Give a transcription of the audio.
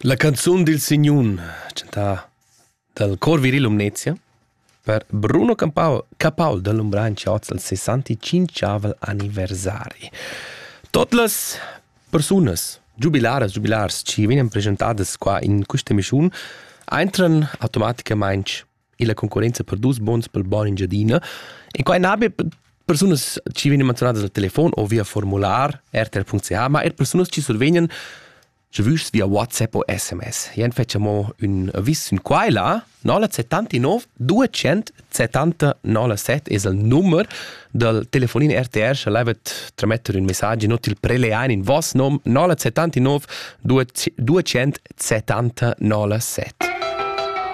La canzun dil Signun, cantà dal cor viril Omnezia, per Bruno Capaul dall'Umbran Cioz al 65 anniversari. Tot las persunas, jubilars, ci venen presentadas qua in questa emissiun, entran automaticamente in la concorrenza per dus bons pel bon in giardina, e qua in abbia persunas ci venen menzionadas al telefon o via formular rtr.ch, ma persunas ci survegnan giavuts via WhatsApp o SMS. Jen facciamo un avvis in qua e là, 979 270 7 è il numero del telefonino RTR, se levet tramettere un messaggio, not il preleain in vos nom, 979 270 7.